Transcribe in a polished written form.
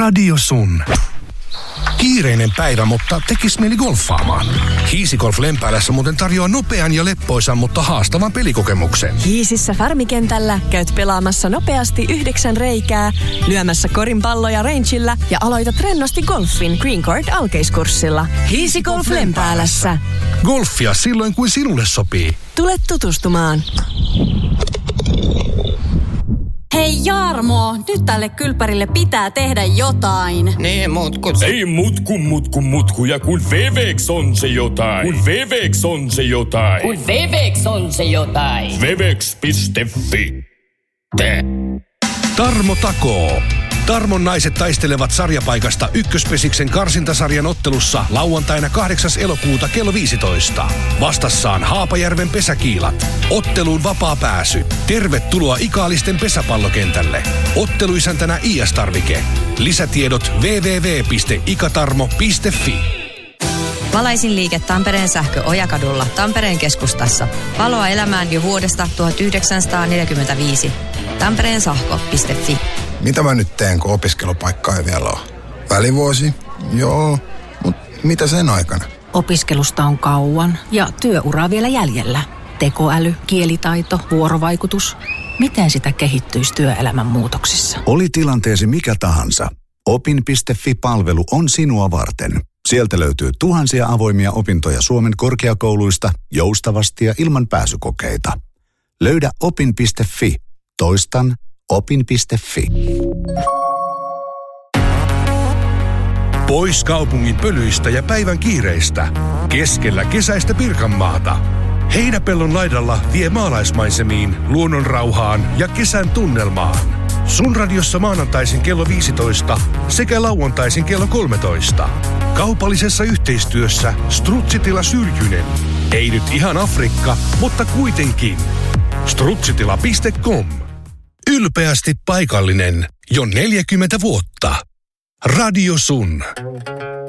Radio Sun. Kiireinen päivä, mutta tekis mieli golfaamaan. Hiisigolf Lempäälässä muuten tarjoaa nopean ja leppoisan, mutta haastavan pelikokemuksen. Hiisissä Farmikentällä käyt pelaamassa nopeasti 9 reikää, lyömässä korinpalloja rangeillä ja aloitat rennosti golfin Green Court alkeiskurssilla. Hiisigolf Lempäälässä. Golfia silloin, kun sinulle sopii. Tule tutustumaan. Hei Jarmo, nyt tälle kylpärille pitää tehdä jotain. Niin, Ei mutku, ja kun Wevex on se jotain. Kun Wevex on se jotain. Kun Wevex on se jotain. Wevex.fi. Tarmo takoo. Tarmon naiset taistelevat sarjapaikasta ykköspesiksen karsintasarjan ottelussa lauantaina 8. elokuuta kello 15. Vastassaan Haapajärven pesäkiilat. Otteluun vapaa pääsy. Tervetuloa Ikaalisten pesäpallokentälle. Otteluisäntänä IS-tarvike. Lisätiedot www.ikatarmo.fi. Valaisin liike Tampereen sähkö Ojakadulla Tampereen keskustassa. Valoa elämään jo vuodesta 1945. tampereensahko.fi. Mitä mä nyt teen, kun opiskelupaikkaa ei vielä ole? Välivuosi? Joo, mutta mitä sen aikana? Opiskelusta on kauan ja työuraa vielä jäljellä. Tekoäly, kielitaito, vuorovaikutus. Miten sitä kehittyisi työelämän muutoksissa? Oli tilanteesi mikä tahansa. Opin.fi-palvelu on sinua varten. Sieltä löytyy tuhansia avoimia opintoja Suomen korkeakouluista joustavasti ja ilman pääsykokeita. Löydä opin.fi. Toistan opin.fi. Pois kaupungin pölyistä ja päivän kiireistä. Keskellä kesäistä Pirkanmaata. Heinäpellon laidalla vie maalaismaisemiin, luonnonrauhaan ja kesän tunnelmaan. Sun radiossa maanantaisin kello 15 sekä lauantaisin kello 13. Kaupallisessa yhteistyössä Strutsitila Syrjynen. Ei nyt ihan Afrikka, mutta kuitenkin. Strutsitila.com. Ylpeästi paikallinen jo 40 vuotta. Radio Sun.